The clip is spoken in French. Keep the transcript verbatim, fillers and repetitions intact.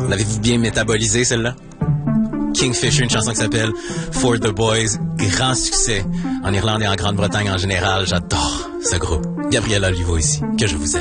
L'avez-vous bien métabolisé, celle-là? Kingfisher, une chanson qui s'appelle For the Boys. Grand succès en Irlande et en Grande-Bretagne en général. J'adore ce groupe. Gabriella Olivo ici. Que je vous aime.